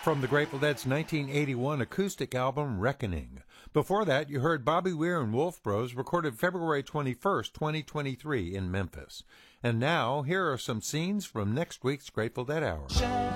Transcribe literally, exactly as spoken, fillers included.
from the Grateful Dead's nineteen eighty-one acoustic album, Reckoning. Before that, you heard Bobby Weir and Wolf Bros, recorded February twenty-first, twenty twenty-three in Memphis. And now, here are some scenes from next week's Grateful Dead Hour.